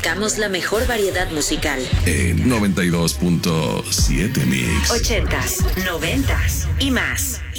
presentamos la mejor variedad musical. En 92.7 Mix. 80s, 90s y más.